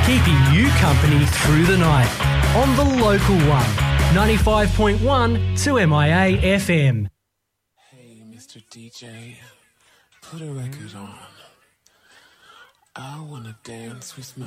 keeping you company through the night on the local one, 95.1 2MIA FM. Hey, Mr. DJ, put a record on. I wanna dance with my